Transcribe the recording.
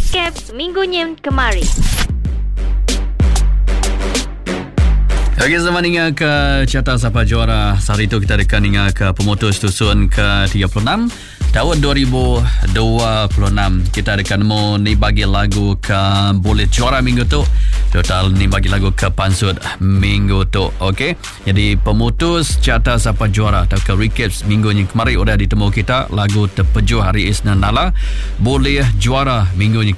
recap minggunya kemarin. Okey, zaman ingat ke carta siapa juara. Hari itu kita akan ingat ke pemutus susun ke-36 tahun 2026. Kita akan mau ni bagi lagu ke boleh juara minggu tu. Total ni bagi lagu ke pansut minggu tu. Okey. Jadi pemutus carta siapa juara atau ke recap minggu yang kemarin sudah ditemu kita lagu terpejuh hari Isnin Nala boleh juara minggu yang